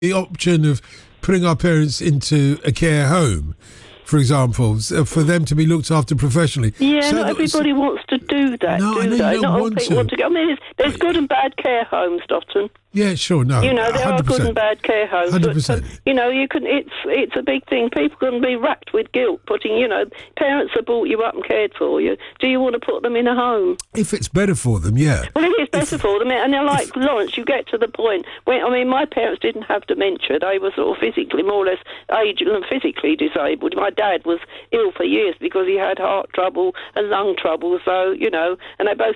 the option of putting our parents into a care home, for example, for them to be looked after professionally. Yeah, not everybody wants to do that, No, I know do you they? don't Not all want people to. want to go. I mean, there's good and bad care homes, Dotton. Yeah, sure, no. You know, there 100%. are good and bad care homes. 100%. You know, you can. It's a big thing. People can be racked with guilt. Parents have brought you up and cared for you. Do you want to put them in a home? If it's better for them, yeah. Well, it is better for them, and they're like Lawrence. You get to the point where, my parents didn't have dementia. They were sort of physically, more or less, aged and physically disabled. My dad was ill for years because he had heart trouble and lung trouble. So, and they both